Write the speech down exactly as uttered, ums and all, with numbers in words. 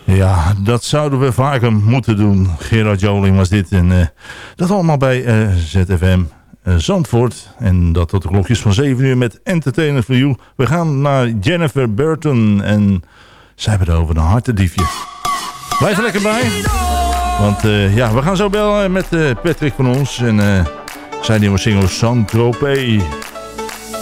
Ja, dat zouden we vaker moeten doen. Gerard Joling was dit. En uh, dat allemaal bij uh, Z F M uh, Zandvoort. En dat tot de klokjes van zeven uur met Entertainment for You. We gaan naar Jennifer Burton. En zij hebben het over een hartendiefje. Blijf er lekker bij. Want uh, ja, we gaan zo bellen met uh, Patrick van ons. En uh, zijn nieuwe single Saint-Tropez.